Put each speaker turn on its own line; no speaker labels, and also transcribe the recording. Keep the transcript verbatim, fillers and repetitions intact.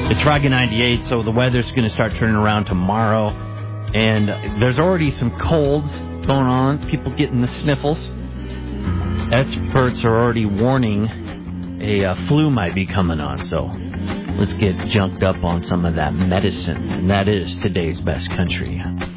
It's Froggy ninety-eight, so the weather's going to start turning around tomorrow. And there's already some colds going on. People getting the sniffles. Experts are already warning a uh, flu might be coming on. So let's get junked up on some of that medicine. And that is today's best country.